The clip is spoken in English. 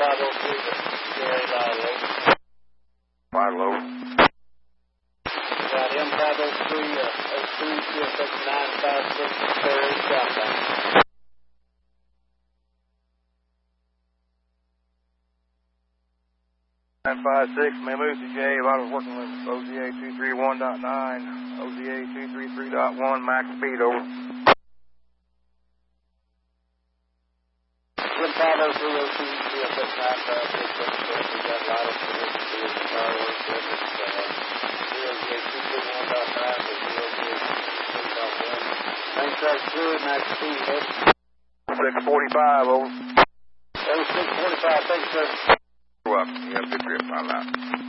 Wide low. Got M503, 03, 956, Prairie, southbound. 956, Mamusi J. I was working with OZA 231.9, OZA 233.1, max speed over. M503, 02, 956, we got a lot of positions here in the fireworks. OZA 231.9, main track's clear, max speed, 645 over. 0645, thank you, sir. You're welcome. You have a good trip. I'm out.